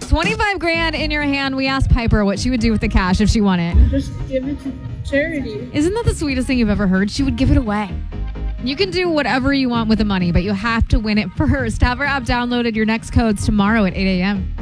$25 grand in your hand. We asked Piper what she would do with the cash if she won it. Just give it to charity. Isn't that the sweetest thing you've ever heard? She would give it away. You can do whatever you want with the money, but you have to win it first. Have our app downloaded. Your next code's tomorrow at 8 a.m.